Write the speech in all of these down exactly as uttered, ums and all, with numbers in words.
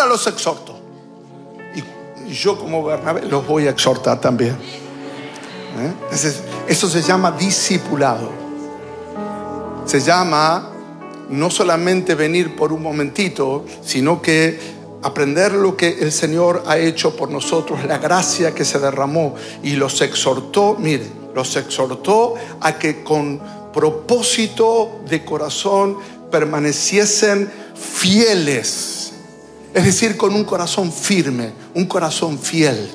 ahora los exhorto. Y yo como Bernabé los voy a exhortar también. ¿Eh? Entonces, eso se llama discipulado. Se llama no solamente venir por un momentito, sino que aprender lo que el Señor ha hecho por nosotros, la gracia que se derramó, y los exhortó, miren, los exhortó a que con propósito de corazón permaneciesen fieles. Es decir, con un corazón firme, un corazón fiel.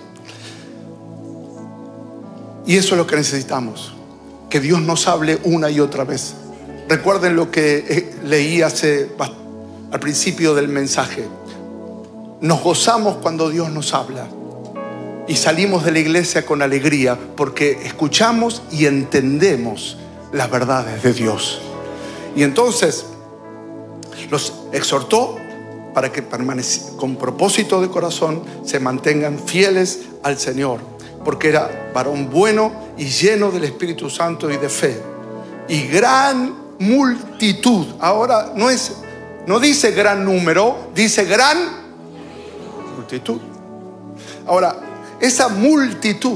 Y eso es lo que necesitamos, que Dios nos hable una y otra vez. Recuerden lo que leí hace, al principio del mensaje. Nos gozamos cuando Dios nos habla y salimos de la iglesia con alegría porque escuchamos y entendemos las verdades de Dios. Y entonces los exhortó para que permanec- con propósito de corazón se mantengan fieles al Señor, porque era varón bueno y lleno del Espíritu Santo y de fe, y gran multitud. Ahora no es, no dice gran número, dice gran multitud. Ahora, esa multitud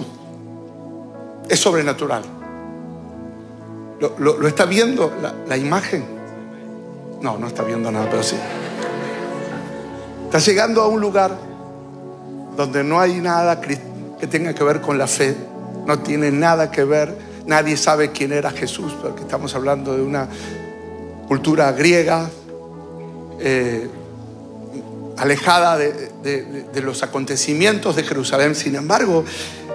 es sobrenatural. ¿Lo, lo, lo está viendo la, la imagen? No, no está viendo nada, pero sí. Está llegando a un lugar donde no hay nada que tenga que ver con la fe. No tiene nada que ver. Nadie sabe quién era Jesús, porque estamos hablando de una cultura griega, eh, alejada de, de, de los acontecimientos de Jerusalén. Sin embargo,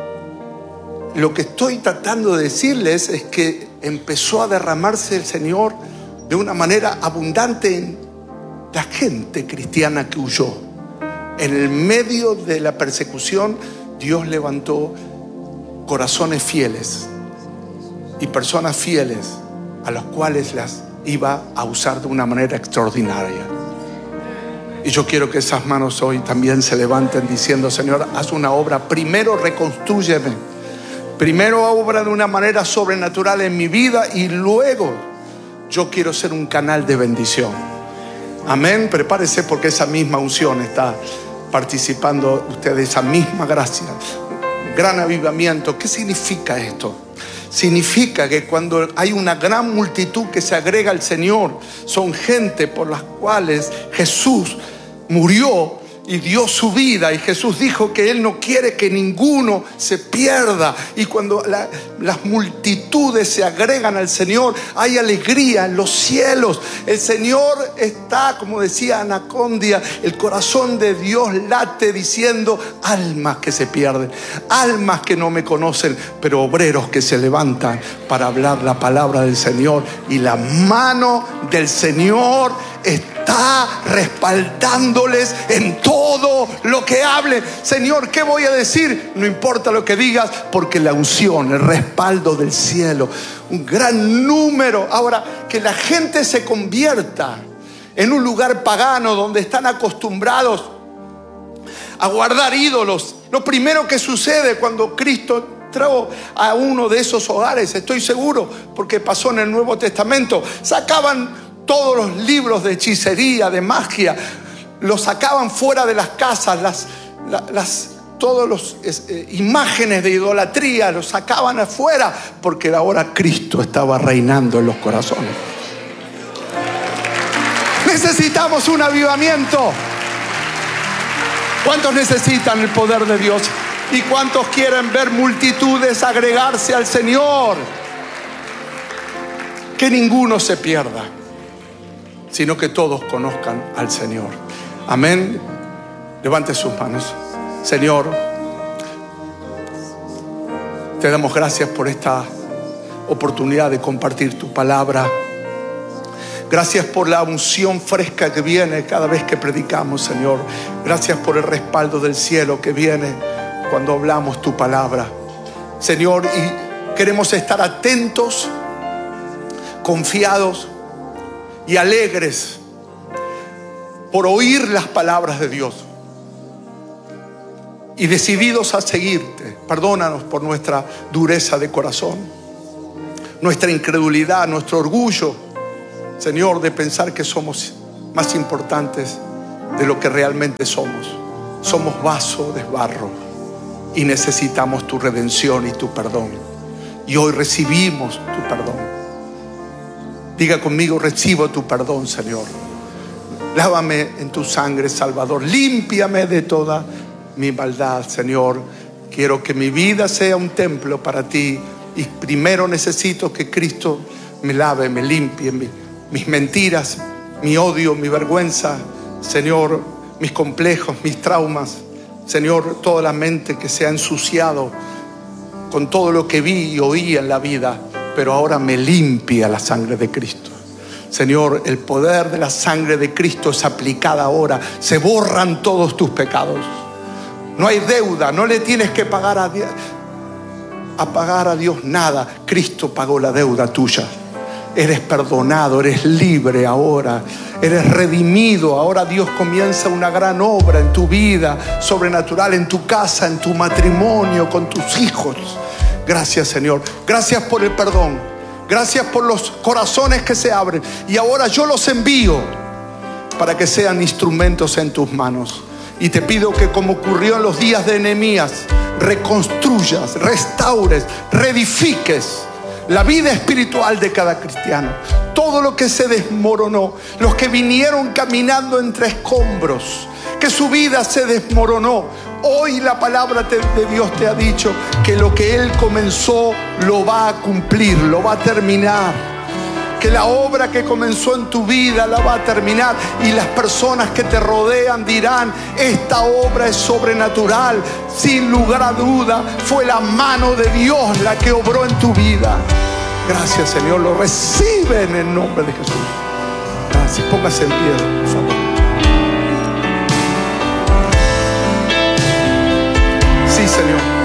lo que estoy tratando de decirles es que empezó a derramarse el Señor de una manera abundante en la gente cristiana que huyó. En el medio de la persecución, Dios levantó corazones fieles y personas fieles a los cuales las iba a usar de una manera extraordinaria. Y yo quiero que esas manos hoy también se levanten diciendo: Señor, haz una obra. Primero reconstrúyeme. Primero obra de una manera sobrenatural en mi vida, y luego yo quiero ser un canal de bendición. Amén. Prepárese, porque esa misma unción está participando usted de esa misma gracia. Gran avivamiento. ¿Qué significa esto? Significa que cuando hay una gran multitud que se agrega al Señor, son gente por las cuales Jesús murió y dio su vida, y Jesús dijo que Él no quiere que ninguno se pierda. Y cuando la, las multitudes se agregan al Señor, hay alegría en los cielos. El Señor está, como decía Anacondia, el corazón de Dios late diciendo: almas que se pierden, almas que no me conocen, pero obreros que se levantan para hablar la palabra del Señor. Y la mano del Señor está respaldándoles en todo lo que hablen. Señor, ¿qué voy a decir? No importa lo que digas, porque la unción, el respaldo del cielo, un gran número. Ahora, que la gente se convierta en un lugar pagano donde están acostumbrados a guardar ídolos. Lo primero que sucede cuando Cristo entró a uno de esos hogares, estoy seguro, porque pasó en el Nuevo Testamento, sacaban todos los libros de hechicería, de magia, los sacaban fuera de las casas, las, las, las todas las eh, imágenes de idolatría los sacaban afuera, porque ahora Cristo estaba reinando en los corazones. Necesitamos un avivamiento. ¿Cuántos necesitan el poder de Dios? ¿Y cuántos quieren ver multitudes agregarse al Señor? Que ninguno se pierda, sino que todos conozcan al Señor. Amén. Levante sus manos. Señor, te damos gracias por esta oportunidad de compartir tu palabra. Gracias por la unción fresca que viene cada vez que predicamos, Señor. Gracias por el respaldo del cielo que viene cuando hablamos tu palabra, Señor. Y queremos estar atentos, confiados y alegres por oír las palabras de Dios, y decididos a seguirte. Perdónanos por nuestra dureza de corazón, nuestra incredulidad, nuestro orgullo, Señor, de pensar que somos más importantes de lo que realmente somos. Somos vaso de barro y necesitamos tu redención y tu perdón. Y hoy recibimos tu perdón. Diga conmigo: recibo tu perdón, Señor. Lávame en tu sangre, Salvador. Límpiame de toda mi maldad, Señor. Quiero que mi vida sea un templo para ti. Y primero necesito que Cristo me lave, me limpie mi, mis mentiras, mi odio, mi vergüenza, Señor, mis complejos, mis traumas. Señor, toda la mente que se ha ensuciado con todo lo que vi y oí en la vida, pero ahora me limpia la sangre de Cristo. Señor, el poder de la sangre de Cristo es aplicada ahora. Se borran todos tus pecados. No hay deuda, no le tienes que pagar a Dios, a pagar a Dios nada. Cristo pagó la deuda tuya. Eres perdonado, eres libre ahora, eres redimido. Ahora Dios comienza una gran obra en tu vida sobrenatural, en tu casa, en tu matrimonio, con tus hijos. Gracias, Señor. Gracias por el perdón. Gracias por los corazones que se abren. Y ahora yo los envío para que sean instrumentos en tus manos. Y te pido que, como ocurrió en los días de Nehemías, reconstruyas, restaures, reedifiques la vida espiritual de cada cristiano. Todo lo que se desmoronó, los que vinieron caminando entre escombros, que su vida se desmoronó. Hoy la palabra de Dios te ha dicho que lo que Él comenzó lo va a cumplir, lo va a terminar. Que la obra que comenzó en tu vida la va a terminar. Y las personas que te rodean dirán: esta obra es sobrenatural. Sin lugar a duda, fue la mano de Dios la que obró en tu vida. Gracias, Señor. Lo recibe en el nombre de Jesús. Gracias. Póngase en pie, por favor. Sí, Señor.